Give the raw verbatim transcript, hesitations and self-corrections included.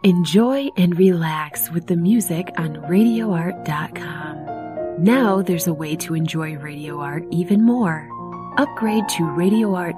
Enjoy and relax with the music on radio art dot com. Now there's a way to enjoy Radio Art even more. Upgrade to radio art